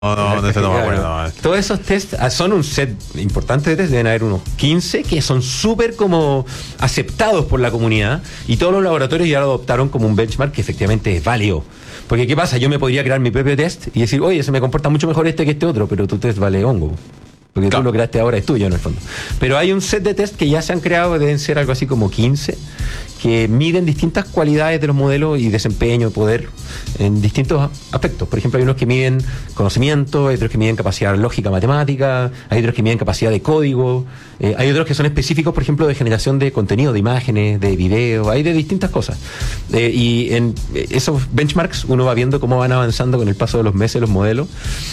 No, ese no me acuerdo. Todos esos tests son un set importante de test, deben haber unos 15 que son súper como aceptados por la comunidad y todos los laboratorios ya lo adoptaron como un benchmark que efectivamente es válido. Porque ¿qué pasa? Yo me podría crear mi propio test y decir, oye, se me comporta mucho mejor este que este otro, pero tu test vale hongo. Porque claro, tú lo creaste ahora, es tuyo en el fondo. Pero hay un set de test que ya se han creado, deben ser algo así como 15, que miden distintas cualidades de los modelos y desempeño, poder, en distintos aspectos. Por ejemplo, hay unos que miden conocimiento, hay otros que miden capacidad lógica matemática, hay otros que miden capacidad de código, hay otros que son específicos, por ejemplo, de generación de contenido, de imágenes, de video, hay de distintas cosas. Y en esos benchmarks uno va viendo cómo van avanzando con el paso de los meses los modelos.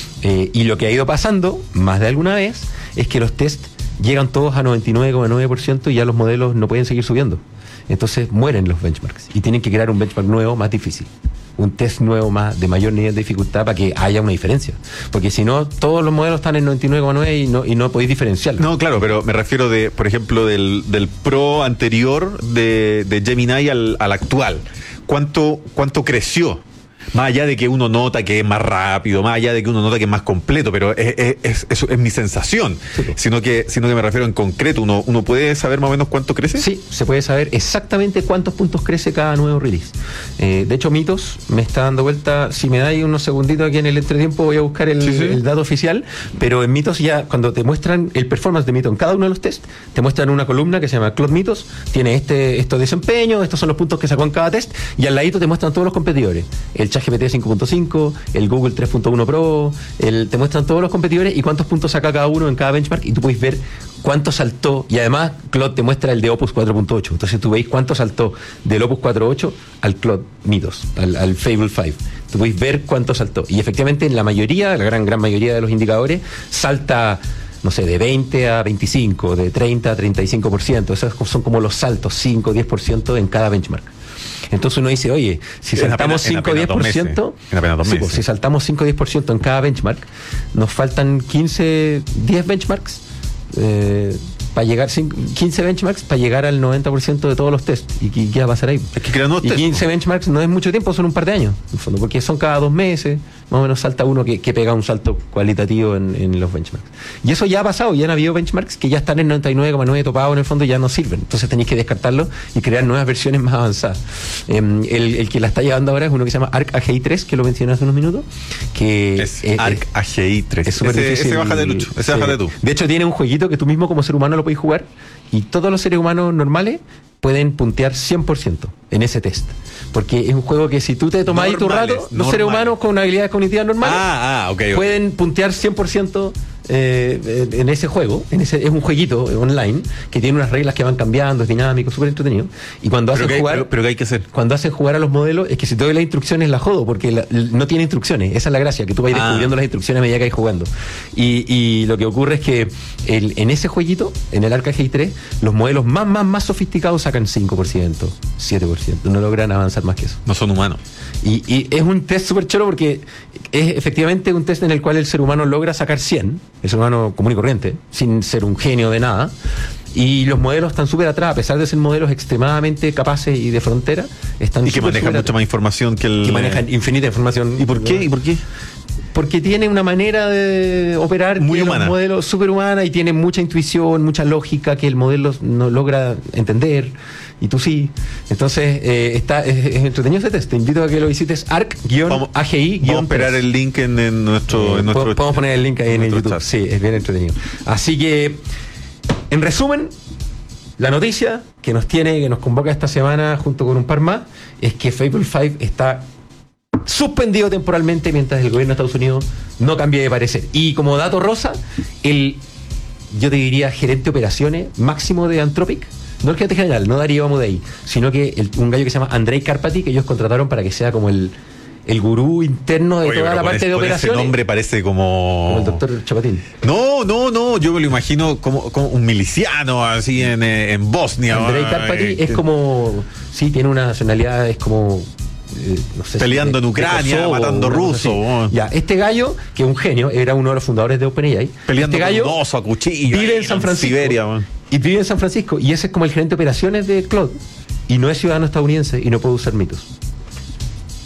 Y lo que ha ido pasando, más de alguna vez, es que los test llegan todos a 99,9% y ya los modelos no pueden seguir subiendo. Entonces mueren los benchmarks y tienen que crear un benchmark nuevo más difícil, un test nuevo más de mayor nivel de dificultad para que haya una diferencia, porque si no todos los modelos están en 99,9 y no podéis diferenciarlos. No, claro, pero me refiero por ejemplo del Pro anterior de Gemini al actual. ¿Cuánto creció? Más allá de que uno nota que es más rápido, más allá de que uno nota que es más completo, pero eso es mi sensación. Sí, pues. Sino que me refiero en concreto, ¿uno puede saber más o menos cuánto crece? Sí, se puede saber exactamente cuántos puntos crece cada nuevo release. De hecho, Mitos me está dando vuelta, si me dais unos segunditos aquí en el entretiempo voy a buscar el dato oficial, pero en Mitos ya cuando te muestran el performance de Mitos en cada uno de los tests, te muestran una columna que se llama Cloud Mitos, tiene estos desempeños, estos son los puntos que sacó en cada test, y al ladito te muestran todos los competidores. El ChatGPT 5.5, el Google 3.1 Pro, te muestran todos los competidores y cuántos puntos saca cada uno en cada benchmark y tú puedes ver cuánto saltó, y además Claude te muestra el de Opus 4.8, entonces tú veis cuánto saltó del Opus 4.8 al Claude Mitos, al Fable 5. Tú podéis ver cuánto saltó y efectivamente en la mayoría, la gran mayoría de los indicadores salta, no sé, de 20 a 25, de 30 a 35%, esos son como los saltos, 5, 10% en cada benchmark. Entonces uno dice, oye, si saltamos 5 o 10%, si saltamos 5 o 10% en cada benchmark, nos faltan 10 benchmarks para llegar, 15 benchmarks para llegar al 90% de todos los tests. ¿Y qué va a pasar ahí? Es que crean 15 benchmarks no es mucho tiempo, son un par de años, en el fondo, porque son cada 2 meses, más o menos salta uno que pega un salto cualitativo en los benchmarks. Y eso ya ha pasado, ya han habido benchmarks que ya están en 99,9 topados en el fondo y ya no sirven. Entonces tenéis que descartarlos y crear nuevas versiones más avanzadas. El que la está llevando ahora es uno que se llama Arc AGI 3, que lo mencioné hace unos minutos. Que es Arc AGI 3. Es súper difícil. Ese bájate, Lucho. Ese bájate tú. De hecho, tiene un jueguito que tú mismo como ser humano lo podéis jugar y todos los seres humanos normales pueden puntear 100% en ese test. Porque es un juego que si tú te tomás tu rato, los seres humanos con habilidades cognitivas normales okay. pueden puntear 100% en ese juego. Es un jueguito online que tiene unas reglas que van cambiando, es dinámico, súper entretenido. Y cuando hacen jugar, pero ¿qué hay que hacer? Cuando hacen jugar a los modelos, es que si te doy las instrucciones la jodo, porque no tiene instrucciones. Esa es la gracia, que tú vas descubriendo las instrucciones a medida que vais jugando. Y lo que ocurre es que en ese jueguito, en el Arc AGI 3, los modelos más sofisticados sacan 5%, 7%. No logran avanzar más que eso. No son humanos. Y es un test súper choro porque es efectivamente un test en el cual el ser humano logra sacar 100, el ser humano común y corriente, sin ser un genio de nada, y los modelos están súper atrás, a pesar de ser modelos extremadamente capaces y de frontera, están y que manejan mucha más información que manejan infinita información. ¿Y por qué? Porque tiene una manera de operar muy humana, los modelos súper humana, y tiene mucha intuición, mucha lógica que el modelo no logra entender, y tú sí. Entonces es entretenido ese test. Te invito a que lo visites, Arc-AGI. Vamos a esperar el link en nuestro podemos poner el link ahí en el YouTube chat. Sí, es bien entretenido. Así que, en resumen, la noticia que nos convoca esta semana junto con un par más es que Fable 5 está suspendido temporalmente mientras el gobierno de Estados Unidos no cambie de parecer. Y como dato rosa, yo te diría gerente de operaciones máximo de Anthropic, no el gerente general, no Darío Amodei, sino que un gallo que se llama Andrei Karpathy, que ellos contrataron para que sea como el gurú interno de toda la parte de operaciones. Ese nombre parece como el doctor Chapatín. No, yo me lo imagino como un miliciano así en Bosnia. Andrei Karpathy es como, sí, tiene una nacionalidad, es como no sé, peleando en Ucrania, Kosovo, matando rusos. Ya, este gallo, que es un genio, era uno de los fundadores de OpenAI. Peleando este gallo con un oso a cuchillo. Vive en San Francisco. Siberia, y vive en San Francisco. Y ese es como el gerente de operaciones de Claude. Y no es ciudadano estadounidense y no puede usar Mitos.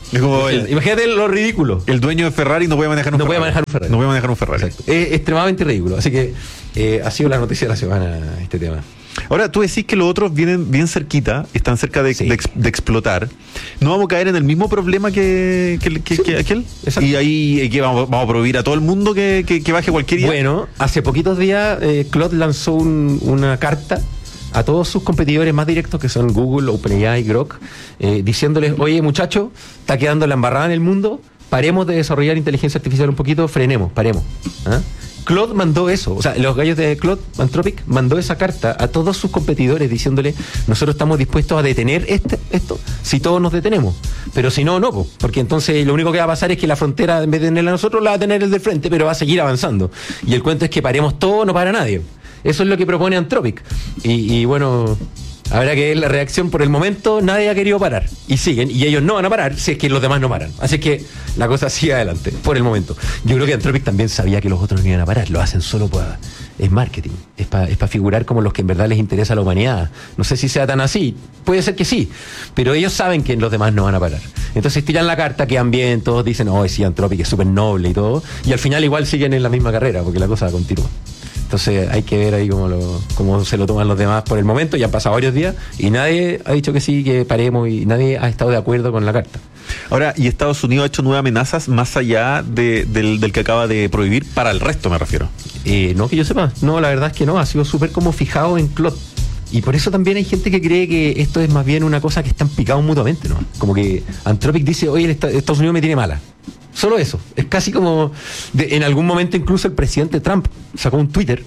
Es como imagínate lo ridículo. el dueño de Ferrari no puede manejar un No puede Ferrari. manejar un Ferrari. No puede manejar un Ferrari. Exacto. Es extremadamente ridículo. Así que ha sido la noticia de la semana este tema. Ahora, tú decís que los otros vienen bien cerquita, están cerca de, Sí. de explotar. ¿No vamos a caer en el mismo problema que aquel? Exacto. Y ahí que vamos a prohibir a todo el mundo que baje cualquier día. Bueno, hace poquitos días Claude lanzó una carta a todos sus competidores más directos, que son Google, OpenAI, Grok, diciéndoles, oye muchachos, está quedando la embarrada en el mundo, paremos de desarrollar inteligencia artificial un poquito, paremos. ¿Ah? Claude mandó eso, o sea, los gallos de Claude, Anthropic, mandó esa carta a todos sus competidores diciéndole, nosotros estamos dispuestos a detener esto si todos nos detenemos, pero si no, no, porque entonces lo único que va a pasar es que la frontera, en vez de tenerla a nosotros, la va a tener el del frente, pero va a seguir avanzando. Y el cuento es que paremos todo, no para nadie. Eso es lo que propone Anthropic. Y bueno, habrá que ver la reacción. Por el momento nadie ha querido parar. Y siguen, y ellos no van a parar si es que los demás no paran. Así que la cosa sigue adelante, por el momento. Yo creo que Anthropic también sabía que los otros no iban a parar. Lo hacen solo para... Es marketing. Es para figurar como los que en verdad les interesa a la humanidad. No sé si sea tan así. Puede ser que sí. Pero ellos saben que los demás no van a parar. Entonces tiran la carta, quedan bien, todos dicen, oh, sí, Anthropic es súper noble y todo. Y al final igual siguen en la misma carrera, porque la cosa continúa. Entonces hay que ver ahí cómo se lo toman los demás por el momento. Ya han pasado varios días y nadie ha dicho que sí, que paremos, y nadie ha estado de acuerdo con la carta. Ahora, ¿y Estados Unidos ha hecho nuevas amenazas más allá del que acaba de prohibir? Para el resto me refiero. No que yo sepa. No, la verdad es que no. Ha sido súper como fijado en Claude. Y por eso también hay gente que cree que esto es más bien una cosa que están picados mutuamente, ¿no? Como que Anthropic dice, oye, Estados Unidos me tiene mala. Solo eso. Es casi como... en algún momento incluso el presidente Trump sacó un Twitter,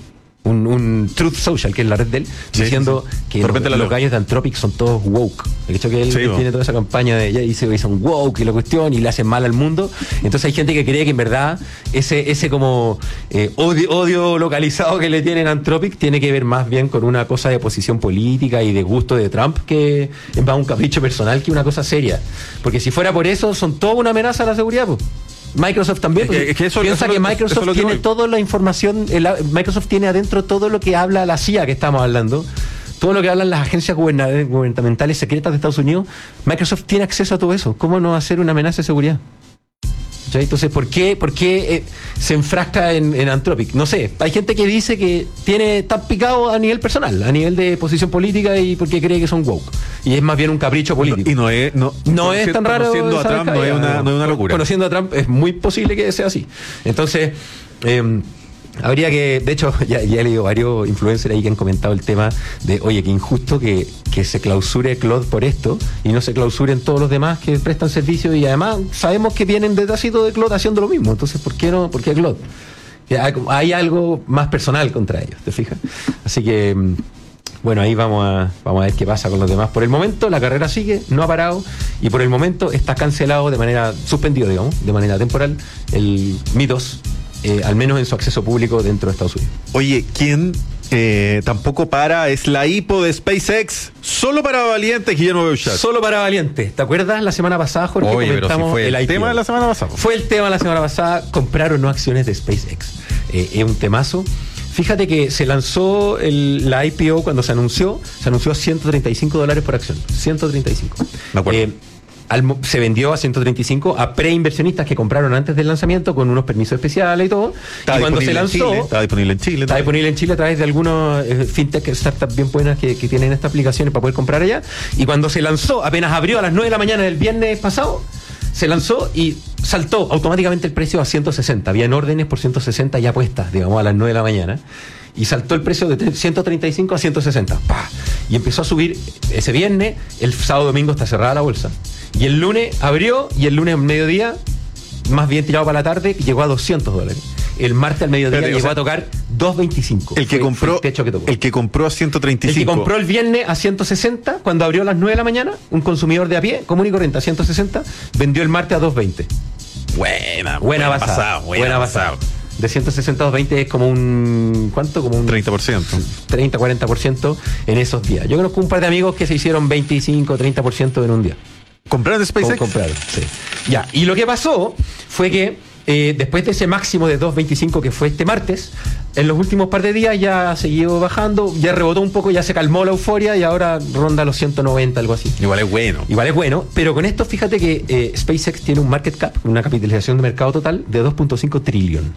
un Truth Social, que es la red de él, Sí, diciendo sí. que De repente los gallos de Anthropic son todos woke. El hecho que él Sí, tiene toda esa campaña de ella dice que son woke y la cuestión y le hacen mal al mundo. Entonces hay gente que cree que en verdad ese como odio localizado que le tienen a Anthropic tiene que ver más bien con una cosa de posición política y de gusto de Trump, que es más un capricho personal que una cosa seria. Porque si fuera por eso, son toda una amenaza a la seguridad, pues. Microsoft también. Es que eso- Piensa eso- que eso Microsoft es lo que tiene voy. toda la información. Microsoft tiene adentro todo lo que habla la CIA, que estamos hablando. Todo lo que hablan las agencias gubernamentales secretas de Estados Unidos. Microsoft tiene acceso a todo eso. ¿Cómo no hacer una amenaza de seguridad? ¿Ya? Entonces, ¿por qué se enfrasca en Anthropic? No sé. Hay gente que dice que está picado a nivel personal, a nivel de posición política, y porque cree que son woke. Y es más bien un capricho político. Y no es tan raro. Conociendo a esa Trump no es descarga. una locura. Conociendo a Trump es muy posible que sea así. Entonces, habría que, de hecho, ya he leído varios influencers ahí que han comentado el tema de, oye, qué injusto que se clausure Claude por esto y no se clausuren todos los demás que prestan servicio, y además sabemos que vienen detrásito de Claude haciendo lo mismo. Entonces, ¿por qué no? ¿Por qué Claude? Hay algo más personal contra ellos, ¿te fijas? Así que... bueno, ahí vamos a ver qué pasa con los demás. Por el momento la carrera sigue, no ha parado, y por el momento está cancelado suspendido, digamos, de manera temporal, el Mythos, al menos en su acceso público dentro de Estados Unidos. Oye, ¿quién tampoco para? Es la hipo de SpaceX. Solo para valientes, Guillermo Beuchat. Solo para valientes. ¿Te acuerdas la semana pasada, Jorge? Oye, pero si comentamos fue el IPO. tema de la semana pasada. Fue el tema de la semana pasada, comprar o no acciones de SpaceX. Es un temazo. Fíjate que se lanzó la IPO cuando se anunció a $135 por acción. 135. Me acuerdo. Se vendió a 135 a preinversionistas que compraron antes del lanzamiento con unos permisos especiales y todo. Estaba y cuando se lanzó, estaba disponible en Chile. está disponible en Chile a través de algunos fintech startups bien buenas que tienen estas aplicaciones para poder comprar allá. Y cuando se lanzó, apenas abrió a las 9 de la mañana del viernes pasado, se lanzó y saltó automáticamente el precio a 160. Habían órdenes por 160 ya puestas, digamos, a las 9 de la mañana. Y saltó el precio de 135 a 160. ¡Pah! Y empezó a subir ese viernes. El sábado domingo está cerrada la bolsa. Y el lunes abrió, y el lunes al mediodía, más bien tirado para la tarde, llegó a $200. El martes al mediodía llegó a tocar 2.25. El que compró, el techo que tocó. el que compró a 135. El que compró el viernes a 160, cuando abrió a las 9 de la mañana, un consumidor de a pie, común y corriente, a 160, vendió el martes a 2.20. Buena basada. De 160 a 220 es como un... ¿cuánto? Como un 30%. 30-40% en esos días. Yo conozco un par de amigos que se hicieron 25-30% en un día. ¿Compraron de SpaceX? Compraron, sí. Ya, y lo que pasó fue que Después de ese máximo de 2.25 que fue este martes, en los últimos par de días ya ha seguido bajando, ya rebotó un poco, ya se calmó la euforia y ahora ronda los 190, algo así. Igual es bueno, pero con esto fíjate que SpaceX tiene un market cap, una capitalización de mercado total de 2.5 trillón.